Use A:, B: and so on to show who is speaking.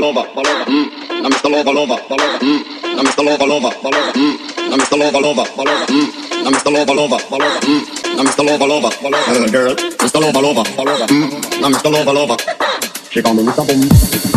A: Lover, now Mr. Lover, now Mr. Lover, now Mr. Lover, now Mr. Lover, now Mr. Lover, girl, Mr. Lover, now Mr. Lover, she call me Mr. Boom.